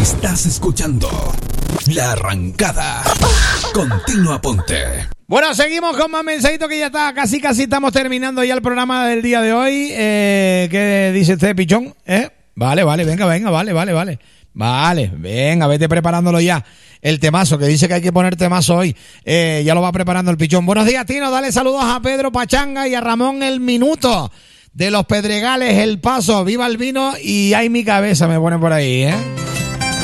Estás escuchando La Arrancada. Continua Ponte. Bueno, seguimos con más mensajitos que ya está. Casi estamos terminando ya el programa del día de hoy. ¿Qué dice usted, Pichón? Vale, venga, vale. Vale, venga, vete preparándolo ya. El temazo, que dice que hay que poner temazo hoy. Ya lo va preparando el Pichón. Buenos días, Tino. Dale saludos a Pedro Pachanga y a Ramón El Minuto. De los Pedregales, El Paso. Viva el vino y ay mi cabeza, me ponen por ahí,